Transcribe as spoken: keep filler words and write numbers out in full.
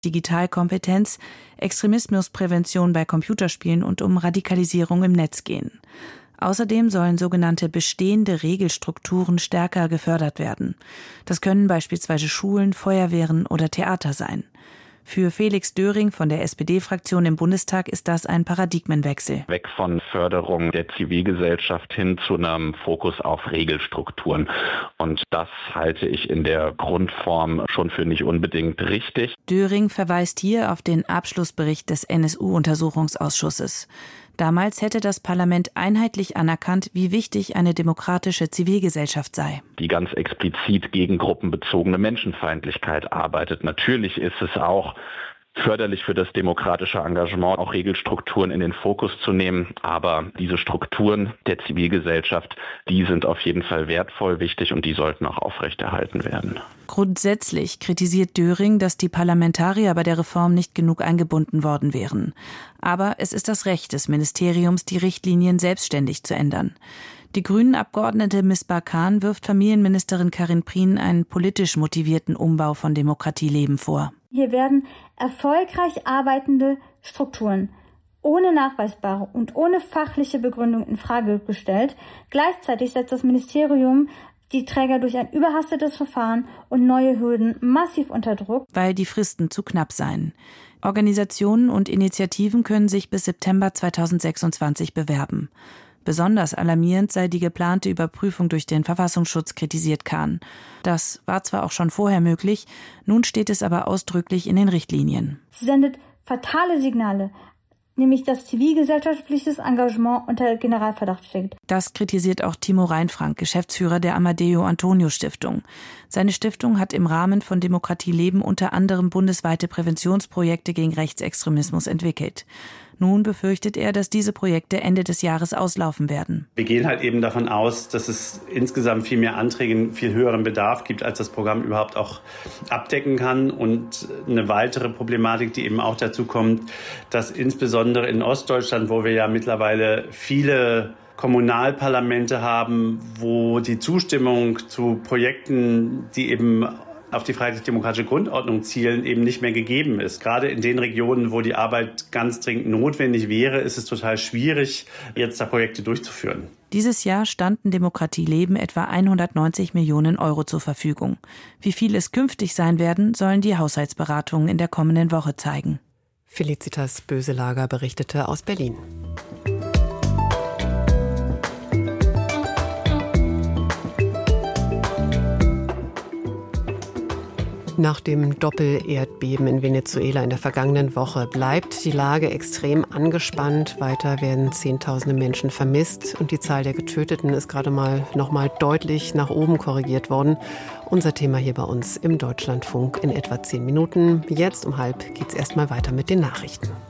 Digitalkompetenz, Extremismusprävention bei Computerspielen und um Radikalisierung im Netz gehen. Außerdem sollen sogenannte bestehende Regelstrukturen stärker gefördert werden. Das können beispielsweise Schulen, Feuerwehren oder Theater sein. Für Felix Döring von der S P D-Fraktion im Bundestag ist das ein Paradigmenwechsel. Weg von Förderung der Zivilgesellschaft hin zu einem Fokus auf Regelstrukturen. Und das halte ich in der Grundform schon für nicht unbedingt richtig. Döring verweist hier auf den Abschlussbericht des N S U-Untersuchungsausschusses. Damals hätte das Parlament einheitlich anerkannt, wie wichtig eine demokratische Zivilgesellschaft sei. Die ganz explizit gegen gruppenbezogene Menschenfeindlichkeit arbeitet. Natürlich ist es auch förderlich für das demokratische Engagement, auch Regelstrukturen in den Fokus zu nehmen. Aber diese Strukturen der Zivilgesellschaft, die sind auf jeden Fall wertvoll, wichtig und die sollten auch aufrechterhalten werden. Grundsätzlich kritisiert Döring, dass die Parlamentarier bei der Reform nicht genug eingebunden worden wären. Aber es ist das Recht des Ministeriums, die Richtlinien selbstständig zu ändern. Die Grünen-Abgeordnete Misbah Khan wirft Familienministerin Karin Prien einen politisch motivierten Umbau von Demokratieleben vor. Hier werden erfolgreich arbeitende Strukturen ohne nachweisbare und ohne fachliche Begründung in Frage gestellt. Gleichzeitig setzt das Ministerium die Träger durch ein überhastetes Verfahren und neue Hürden massiv unter Druck, weil die Fristen zu knapp seien. Organisationen und Initiativen können sich bis September zweitausendsechsundzwanzig bewerben. Besonders alarmierend sei die geplante Überprüfung durch den Verfassungsschutz, kritisiert Khan. Das war zwar auch schon vorher möglich, nun steht es aber ausdrücklich in den Richtlinien. Sie sendet fatale Signale, nämlich dass zivilgesellschaftliches Engagement unter Generalverdacht steht. Das kritisiert auch Timo Reinfrank, Geschäftsführer der Amadeo Antonio Stiftung. Seine Stiftung hat im Rahmen von Demokratie leben unter anderem bundesweite Präventionsprojekte gegen Rechtsextremismus entwickelt. Nun befürchtet er, dass diese Projekte Ende des Jahres auslaufen werden. Wir gehen halt eben davon aus, dass es insgesamt viel mehr Anträge, einen viel höheren Bedarf gibt, als das Programm überhaupt auch abdecken kann. Und eine weitere Problematik, die eben auch dazu kommt, dass insbesondere in Ostdeutschland, wo wir ja mittlerweile viele Kommunalparlamente haben, wo die Zustimmung zu Projekten, die eben auf die freiheitlich-demokratische Grundordnung zielen, eben nicht mehr gegeben ist. Gerade in den Regionen, wo die Arbeit ganz dringend notwendig wäre, ist es total schwierig, jetzt da Projekte durchzuführen. Dieses Jahr standen Demokratie leben etwa hundertneunzig Millionen Euro zur Verfügung. Wie viel es künftig sein werden, sollen die Haushaltsberatungen in der kommenden Woche zeigen. Felicitas Böselager berichtete aus Berlin. Nach dem Doppel-Erdbeben in Venezuela in der vergangenen Woche bleibt die Lage extrem angespannt. Weiter werden Zehntausende Menschen vermisst und die Zahl der Getöteten ist gerade mal noch mal deutlich nach oben korrigiert worden. Unser Thema hier bei uns im Deutschlandfunk in etwa zehn Minuten. Jetzt um halb geht's erstmal weiter mit den Nachrichten.